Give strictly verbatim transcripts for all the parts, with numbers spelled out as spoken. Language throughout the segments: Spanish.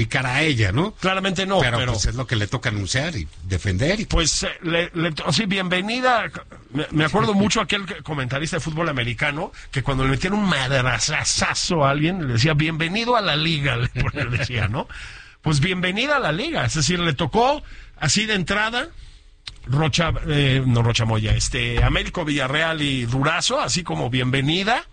cara a ella, ¿no? Claramente no, pero, pero pues es lo que le toca anunciar y defender. Y... Pues, eh, le, le, sí, bienvenida. Me, me acuerdo mucho aquel comentarista de fútbol americano que cuando le metían un madrazazo a alguien, le decía, bienvenido a la liga, le, le decía, ¿no? Pues bienvenida a la liga, es decir, le tocó así de entrada Rocha, eh, no Rocha Moya, este, Américo Villarreal y Durazo, así como bienvenida.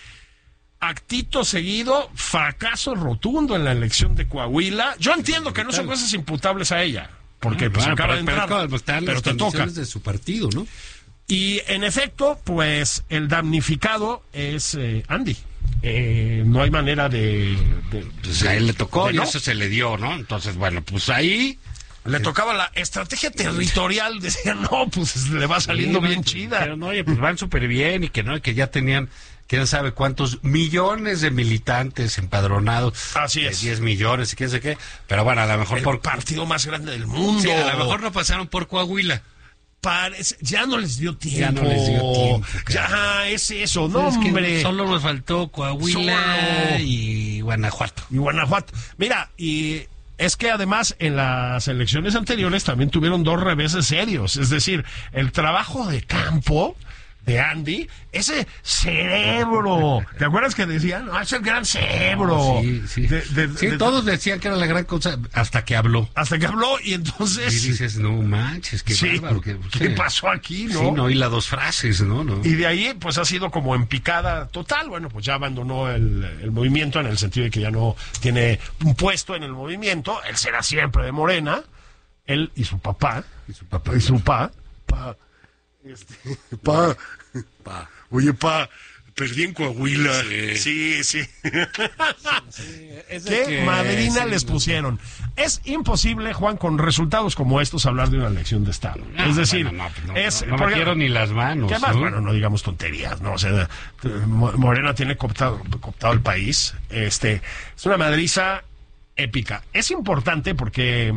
Actito seguido, fracaso rotundo en la elección de Coahuila. Yo entiendo que no son cosas imputables a ella, porque pues, bueno, acaba pero, de entrar, pero, pero, pero, pero te toca. De su partido, ¿no? Y en efecto, pues el damnificado es eh, Andy. Eh, no hay manera de... de pues a él le tocó de, y ¿no? eso se le dio, ¿no? Entonces, bueno, pues ahí... Le tocaba la estrategia territorial, decía, no, pues le va saliendo sí, bien pues, chida. Pero no, oye, pues van súper bien y que no, que ya tenían, quién sabe cuántos millones de militantes empadronados. Así es. diez millones y quién sé qué. Pero bueno, a lo mejor el por... partido más grande del mundo. Sí, a lo mejor no pasaron por Coahuila. Parece, ya no les dio tiempo. Ya no les dio tiempo. Ya, es eso, no, es que hombre. Solo nos faltó Coahuila solo... y Guanajuato. Y Guanajuato. Mira, y... es que además en las elecciones anteriores también tuvieron dos reveses serios. Es decir, el trabajo de campo de Andy, ese cerebro. ¿Te acuerdas que decían? No, es el gran cerebro. Oh, sí, sí. De, de, sí de, todos decían que era la gran cosa hasta que habló. Hasta que habló y entonces... Y dices, no manches, qué sí, bárbaro. Qué, ¿qué pasó aquí, no? Sí, no, y las dos frases, ¿no? ¿no? Y de ahí, pues ha sido como en picada total. Bueno, pues ya abandonó el, el movimiento en el sentido de que ya no tiene un puesto en el movimiento. Él será siempre de Morena. Él y su papá. Y su papá. Y su pa. Pa. Este, pa. Pa. Oye, pa. Perdí en Coahuila. Sí, sí. sí. sí es ¿Qué que, madrina sí, les no. pusieron? Es imposible, Juan, con resultados como estos, hablar de una elección de Estado. No, es decir, bueno, no, no, es... no, no porque, me quiero ni las manos. ¿qué más? ¿no? Bueno, no digamos tonterías, ¿no? O sea, Morena tiene cooptado, cooptado el país. Este, es una madriza épica. Es importante porque...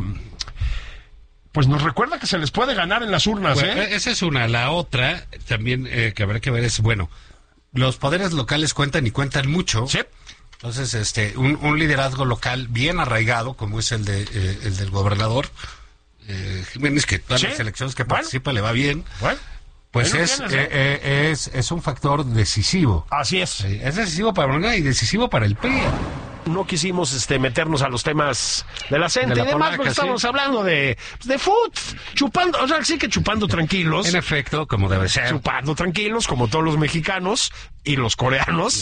pues nos recuerda que se les puede ganar en las urnas, bueno, ¿eh? Esa es una. La otra, también eh, que habrá que ver es, bueno, los poderes locales cuentan y cuentan mucho. Sí. Entonces, este, un, un liderazgo local bien arraigado, como es el de eh, el del gobernador eh, Jiménez, que todas ¿sí? las elecciones que bueno. participa le va bien. Bueno. Pues Ahí lo es, tienes, eh, ¿eh? eh, es es un factor decisivo. Así es. Eh, es decisivo para Morena y decisivo para el P R I. No quisimos este meternos a los temas de la gente De la y demás, polaca, porque estamos sí. hablando de, de food, chupando, o sea, sí que chupando tranquilos. En efecto, como debe ser. Chupando tranquilos, como todos los mexicanos y los coreanos.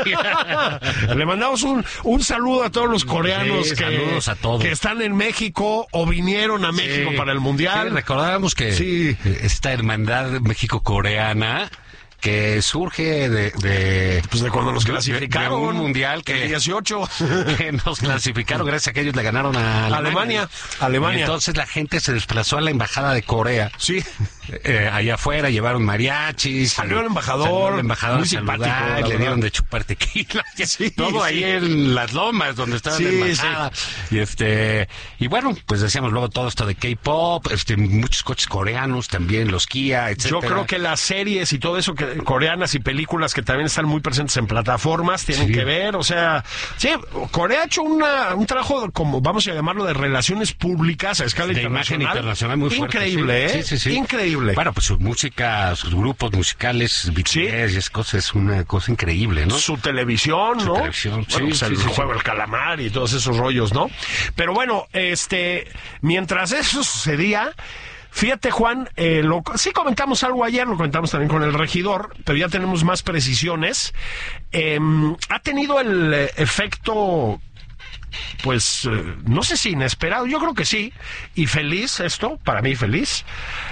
Le mandamos un, un saludo a todos los coreanos Sí, que, saludos a todos. que están en México o vinieron a México Sí. para el Mundial. Sí, recordábamos que Sí. esta hermandad México-coreana que surge de, de Pues de cuando nos de- clasificaron. de un mundial que, el dieciocho. que nos clasificaron gracias a que ellos le ganaron a Alemania. Alemania. Alemania. Y entonces la gente se desplazó a la embajada de Corea. Sí. Eh, allá afuera llevaron mariachis. Salió el embajador, salió el embajador muy a saludar, simpático, la le verdad. dieron de chupar tequila. Sí, todo ahí sí. en las lomas donde estaba Sí, la embajada. Y este y bueno, pues decíamos luego todo esto de K-pop, este, muchos coches coreanos también, los Kia, etcétera. Yo creo que las series y todo eso que coreanas y películas que también están muy presentes en plataformas tienen Sí. que ver, o sea, sí, Corea ha hecho una, un trabajo como vamos a llamarlo de relaciones públicas a escala de imagen internacional, internacional muy fuerte. increíble, sí. ¿eh? Sí, sí, sí. Increíble. Bueno, pues su música, sus grupos musicales, B T S y esas cosas, es una cosa increíble, ¿no? Su televisión, Su ¿no? televisión, Bueno, sí, pues sí, el sí, juego sí. del calamar y todos esos rollos, ¿no? Pero bueno, este, mientras eso sucedía, fíjate, Juan, eh, lo, sí comentamos algo ayer, lo comentamos también con el regidor, pero ya tenemos más precisiones. Eh, ha tenido el eh, efecto, pues, eh, no sé si inesperado, yo creo que sí, y feliz esto, para mí feliz,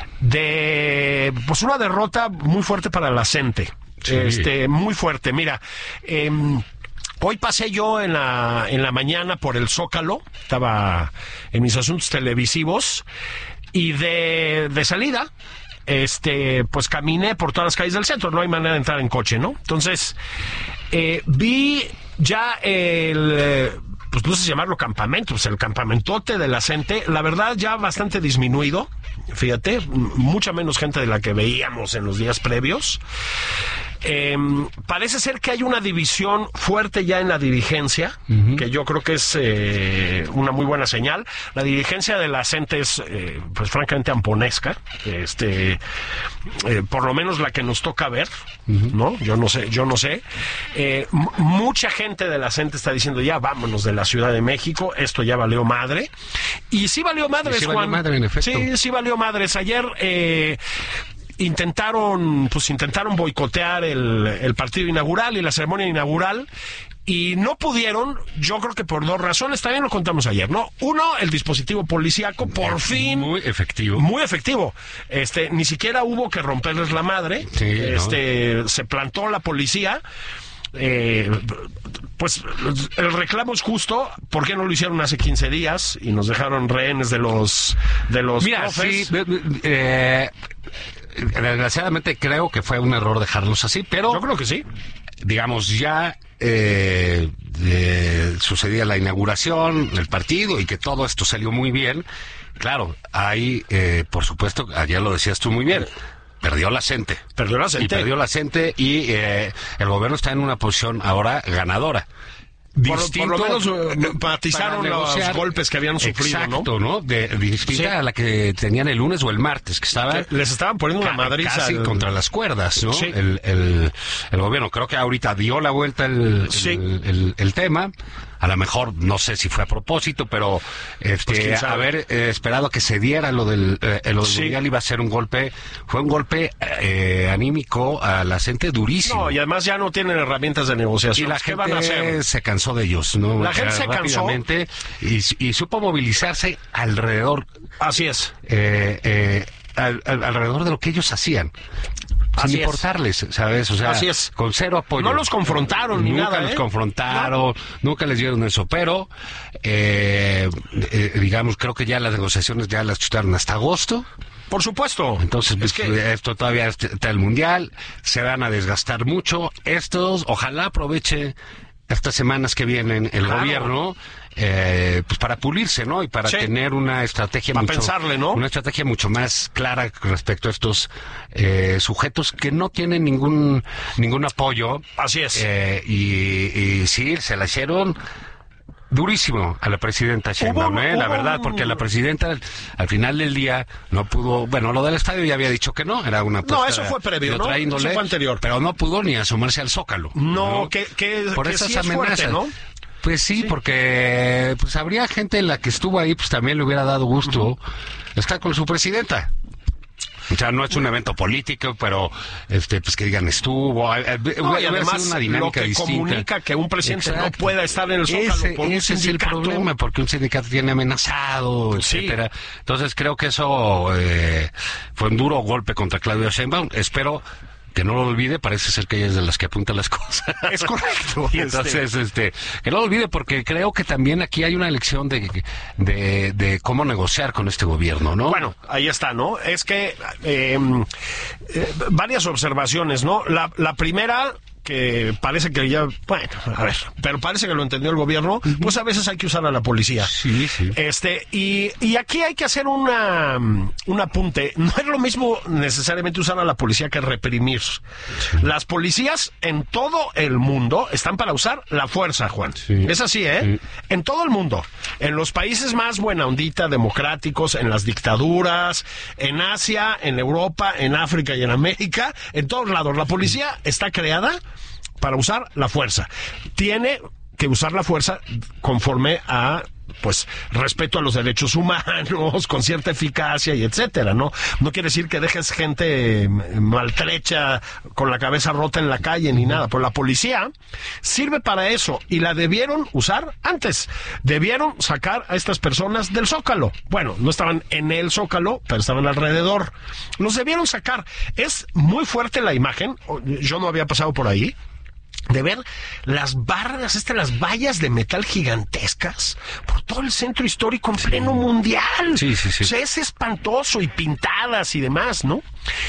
de, pues, una derrota muy fuerte para la gente. Sí. Este, muy fuerte. Mira, eh, hoy pasé yo en la, en la mañana por el Zócalo, estaba en mis asuntos televisivos, y de, de salida, este, pues caminé por todas las calles del centro, no hay manera de entrar en coche, ¿no? Entonces, eh, vi ya el, eh, pues no sé si llamarlo campamento, pues el campamentote de la gente, la verdad ya bastante disminuido, fíjate, mucha menos gente de la que veíamos en los días previos. Eh, parece ser que hay una división fuerte ya en la dirigencia, uh-huh. que yo creo que es eh, una muy buena señal. La dirigencia de la CENTE es, eh, pues francamente, amponesca. Este, eh, por lo menos la que nos toca ver, uh-huh. ¿no? Yo no sé, yo no sé. Eh, m- mucha gente de la CENTE está diciendo, ya vámonos de la Ciudad de México, esto ya valió madre. Y sí valió madres, sí Juan. Valió madre, en efecto. Sí, sí valió madres. Ayer eh, intentaron, pues intentaron boicotear el, el partido inaugural y la ceremonia inaugural. Y no pudieron, yo creo que por dos razones, también lo contamos ayer, ¿no? Uno, el dispositivo policíaco, por fin. Muy efectivo. Muy efectivo. Este, ni siquiera hubo que romperles la madre. Sí, este, ¿no? Se plantó la policía. Eh, pues el reclamo es justo. ¿Por qué no lo hicieron hace quince días y nos dejaron rehenes de los de los Mira, profes? sí, eh, desgraciadamente creo que fue un error dejarlos así, pero yo creo que sí. Digamos, ya eh, eh, sucedía la inauguración del partido y que todo esto salió muy bien. Claro, ahí, eh, por supuesto, ayer lo decías tú muy bien, perdió la CENTE. Perdió la CENTE. Y perdió la CENTE y eh, el gobierno está en una posición ahora ganadora. Por, por lo menos uh, matizaron los golpes que habían sufrido, exacto, ¿no? ¿no? De, distinta sí. a la que tenían el lunes o el martes, que estaba... Les estaban poniendo una madriza. Casi el... contra las cuerdas, ¿no? Sí. El, el, el gobierno creo que ahorita dio la vuelta el, sí. el, el, el tema. A lo mejor, no sé si fue a propósito, pero este, pues haber eh, esperado que se diera lo del, eh, lo del sí. mundial iba a ser un golpe, fue un golpe eh, anímico a la gente durísimo. No, y además ya no tienen herramientas de negociación. Y la ¿Qué gente van a hacer? Se cansó de ellos, ¿no? La gente se cansó. Y, y supo movilizarse alrededor. Así es. Eh, eh, al, al, alrededor de lo que ellos hacían. Sin Así importarles, es. ¿sabes? O sea, así es. Con cero apoyo. No los confrontaron ni nunca nada. Nunca los ¿eh? confrontaron, no. Nunca les dieron eso, pero, eh, eh, digamos, creo que ya las negociaciones ya las chutaron hasta agosto. Por supuesto. Entonces, es que... esto todavía está el mundial, se van a desgastar mucho. Estos, ojalá aproveche estas semanas que vienen el claro. gobierno eh, pues para pulirse, ¿no? Y para sí. tener una estrategia para mucho, pensarle, ¿no? Una estrategia mucho más clara respecto a estos eh, sujetos que no tienen ningún ningún apoyo. Así es. Eh, y, y sí, se la hicieron durísimo a la presidenta Sheinbaum, ¿eh? La verdad, porque la presidenta al, al final del día no pudo, bueno, lo del estadio ya había dicho que no, era una no, eso fue previo, ¿no? Índole, eso fue anterior, pero no pudo ni asomarse al Zócalo. No, ¿no? que, que por que esas sí es amenazas, fuerte, ¿no? Pues sí, sí, porque pues habría gente en la que estuvo ahí, pues también le hubiera dado gusto uh-huh. estar con su presidenta. O sea, no es un evento político, pero este pues que digan estuvo. Eh, no, y además una dinámica lo que distinta. Comunica que un presidente Exacto. no pueda estar en el Zócalo ese, por un ese sindicato. es el problema, porque un sindicato tiene amenazado, sí. etcétera. Entonces creo que eso eh, fue un duro golpe contra Claudia Sheinbaum. Espero que no lo olvide, parece ser que ella es de las que apunta las cosas. Es correcto. Y entonces, este, que no lo olvide, porque creo que también aquí hay una lección de, de, de cómo negociar con este gobierno, ¿no? Bueno, ahí está, ¿no? Es que eh, eh, varias observaciones, ¿no? La, la primera, que parece que ya, bueno, a ver, pero parece que lo entendió el gobierno, uh-huh. pues a veces hay que usar a la policía. Sí, sí. Este, y, y aquí hay que hacer una, un apunte. No es lo mismo necesariamente usar a la policía que reprimir. Sí. Las policías en todo el mundo están para usar la fuerza, Juan. Sí. Es así, ¿eh? Sí. En todo el mundo. En los países más buena ondita, democráticos, en las dictaduras, en Asia, en Europa, en África y en América, en todos lados. La policía está creada para usar la fuerza. Tiene que usar la fuerza conforme a, pues, respeto a los derechos humanos, con cierta eficacia y etcétera, ¿no? No quiere decir que dejes gente maltrecha con la cabeza rota en la calle ni nada. Pues la policía sirve para eso y la debieron usar antes. Debieron sacar a estas personas del Zócalo. Bueno, no estaban en el Zócalo, pero estaban alrededor. Los debieron sacar. Es muy fuerte la imagen. Yo no había pasado por ahí. De ver las barras, estas, las vallas de metal gigantescas por todo el centro histórico en pleno mundial. Sí, sí, sí. O sea, es espantoso, y pintadas y demás, ¿no?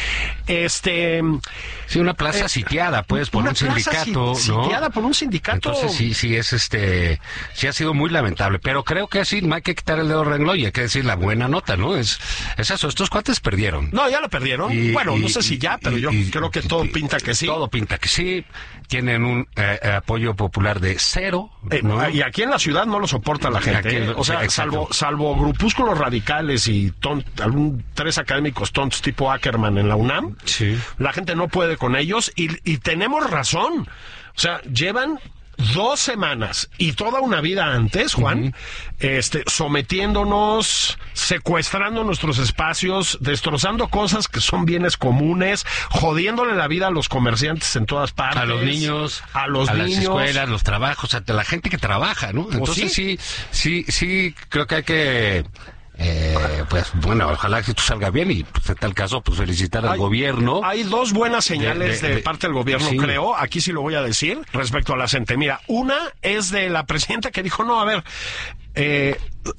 Este... Sí, una plaza eh, sitiada, pues, por un sindicato, si, ¿no? Sitiada por un sindicato. Entonces sí, sí es este, sí ha sido muy lamentable, pero creo que así no hay que quitar el dedo renglón y hay que decir la buena nota, ¿no? Es, es eso, estos cuates perdieron. No, ya lo perdieron. Y, bueno, y, no sé si ya, pero y, yo y, creo que todo pinta que sí. Todo pinta que sí. Tienen un eh, apoyo popular de cero, ¿no? Eh, y aquí en la ciudad no lo soporta la gente. Aquí, eh. O sea, sí, salvo, salvo grupúsculos radicales y ton, algún tres académicos tontos tipo Ackerman en la UNAM, sí. La gente no puede con ellos y, y tenemos razón. O sea, llevan dos semanas y toda una vida antes, Juan, uh-huh. este, sometiéndonos, secuestrando nuestros espacios, destrozando cosas que son bienes comunes, jodiéndole la vida a los comerciantes en todas partes. A los niños, a los a niños, las escuelas, los trabajos, a la gente que trabaja, ¿no? Entonces sí, sí, sí, sí creo que hay que... Eh, pues bueno, ojalá que esto salga bien y pues, en tal caso pues felicitar al hay, gobierno. Hay dos buenas señales de, de, de, de parte del gobierno, sí. creo, aquí sí lo voy a decir, respecto a la gente. Mira, una es de la presidenta que dijo, no, a ver, eh,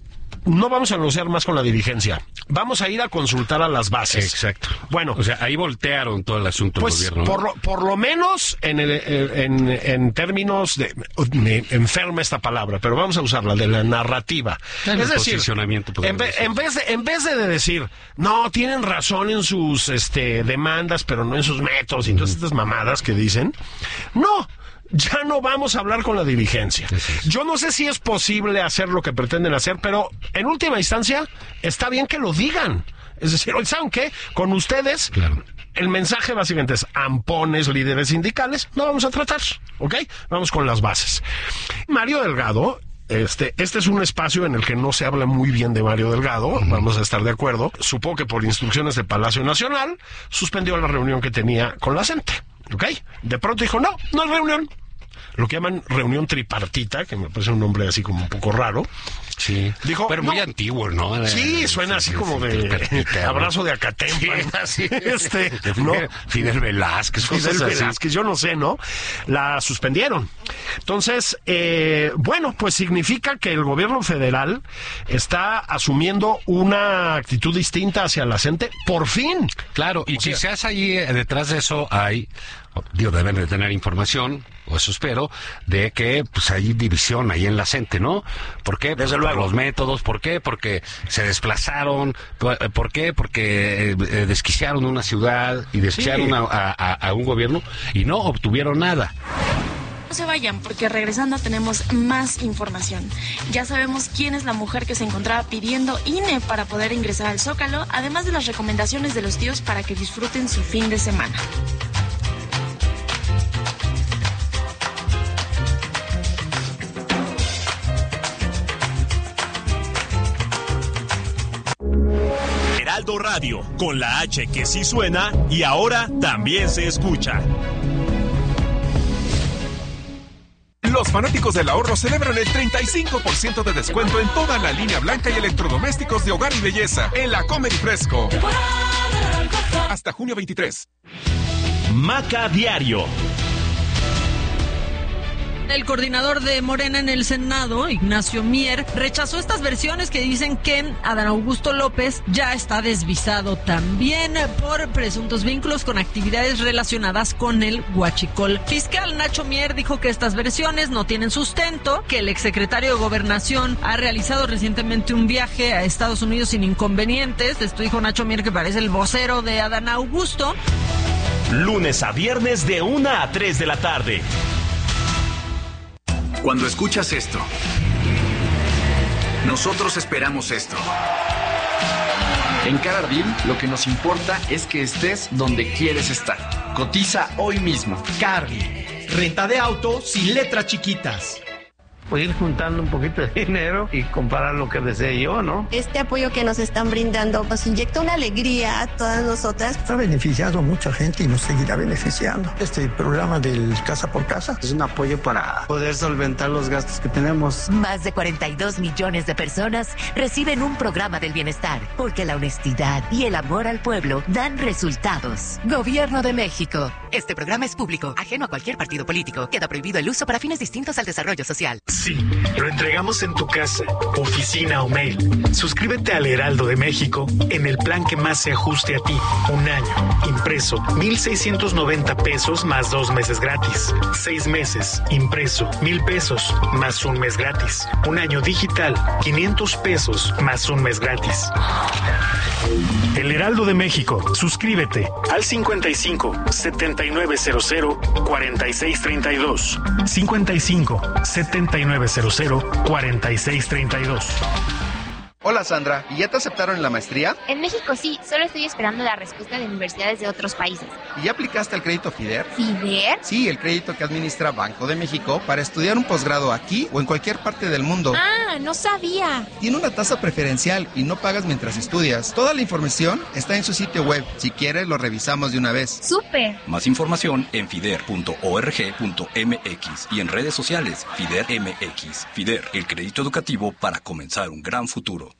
no vamos a negociar más con la dirigencia, vamos a ir a consultar a las bases. Exacto. Bueno, o sea, ahí voltearon todo el asunto pues, del gobierno. Por lo, por lo menos en, el, en, en términos de... Me enferma esta palabra, pero vamos a usarla, de la narrativa. El es decir, en, ve, en, vez de, en vez de decir, no, tienen razón en sus este, demandas, pero no en sus métodos, y todas estas mamadas que dicen, no. Ya no vamos a hablar con la dirigencia. Yo no sé si es posible hacer lo que pretenden hacer, pero en última instancia está bien que lo digan. Es decir, ¿saben qué? Con ustedes, claro. El mensaje básicamente es ampones, líderes sindicales, no vamos a tratar, ¿ok? Vamos con las bases. Mario Delgado... Este, este es un espacio en el que no se habla muy bien de Mario Delgado, uh-huh. Vamos a estar de acuerdo. Supongo que por instrucciones del Palacio Nacional suspendió la reunión que tenía con la gente, ¿ok? De pronto dijo, no, no es reunión. Lo que llaman reunión tripartita, que me parece un nombre así como un poco raro. Sí, dijo, pero muy no. antiguo, ¿no? Sí, suena así como de abrazo de Acatempa. Sí, este, ¿no? Fidel Velázquez. Fidel Velázquez, yo no sé, ¿no? La suspendieron. Entonces, eh, bueno, pues significa que el gobierno federal está asumiendo una actitud distinta hacia la gente, por fin. Claro, y o quizás sea, allí detrás de eso hay... Digo, deben de tener información, o eso espero, de que pues hay división ahí en la gente, ¿no? ¿Por qué? Pues, por los métodos, ¿por qué? Porque se desplazaron, ¿por qué? Porque eh, desquiciaron una ciudad y desquiciaron sí. a, a, a un gobierno y no obtuvieron nada. No se vayan, porque regresando tenemos más información. Ya sabemos quién es la mujer que se encontraba pidiendo I N E para poder ingresar al Zócalo, además de las recomendaciones de los tíos para que disfruten su fin de semana. Heraldo Radio, con la H que sí suena y ahora también se escucha. Los fanáticos del ahorro celebran el treinta y cinco por ciento de descuento en toda la línea blanca y electrodomésticos de hogar y belleza en la Comer y Fresco. Hasta junio veintitrés. Maca Diario. El coordinador de Morena en el Senado, Ignacio Mier, rechazó estas versiones que dicen que Adán Augusto López ya está desvisado también por presuntos vínculos con actividades relacionadas con el huachicol. Fiscal Nacho Mier dijo que estas versiones no tienen sustento, que el exsecretario de Gobernación ha realizado recientemente un viaje a Estados Unidos sin inconvenientes. Esto dijo Nacho Mier, que parece el vocero de Adán Augusto. Lunes a viernes de una a tres de la tarde. Cuando escuchas esto, nosotros esperamos esto. En Carardil, lo que nos importa es que estés donde quieres estar. Cotiza hoy mismo. Carardil, renta de auto sin letras chiquitas. Pues ir juntando un poquito de dinero y comprar lo que desee yo, ¿no? Este apoyo que nos están brindando nos inyecta una alegría a todas nosotras. Ha beneficiado a mucha gente y nos seguirá beneficiando. Este programa del Casa por Casa es un apoyo para poder solventar los gastos que tenemos. Más de cuarenta y dos millones de personas reciben un programa del bienestar, porque la honestidad y el amor al pueblo dan resultados. Gobierno de México. Este programa es público, ajeno a cualquier partido político. Queda prohibido el uso para fines distintos al desarrollo social. Sí, lo entregamos en tu casa, oficina o mail. Suscríbete al Heraldo de México en el plan que más se ajuste a ti. Un año, impreso, mil seiscientos noventa pesos más dos meses gratis. Seis meses, impreso, mil pesos más un mes gratis. Un año digital, quinientos pesos más un mes gratis. El Heraldo de México. Suscríbete al cincuenta y cinco, setenta y nueve cero cero, cuarenta y seis treinta y dos. cincuenta y cinco, setenta y nueve cero cero, cuarenta y seis treinta y dos. Hola Sandra, ¿y ya te aceptaron en la maestría? En México sí, solo estoy esperando la respuesta de universidades de otros países. ¿Y ya aplicaste al crédito FIDER? ¿FIDER? Sí, el crédito que administra Banco de México para estudiar un posgrado aquí o en cualquier parte del mundo. Ah, no sabía. Tiene una tasa preferencial y no pagas mientras estudias. Toda la información está en su sitio web. Si quieres, lo revisamos de una vez. ¡Súper! Más información en fider punto org punto m x y en redes sociales FIDER M X. FIDER, el crédito educativo para comenzar un gran futuro.